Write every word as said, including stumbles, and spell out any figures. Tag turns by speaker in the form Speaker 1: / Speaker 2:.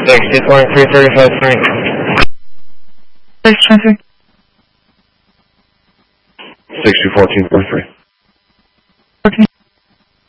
Speaker 1: sixty-four and three thirty-five three.
Speaker 2: six twenty-three.
Speaker 3: sixty fourteen forty-three.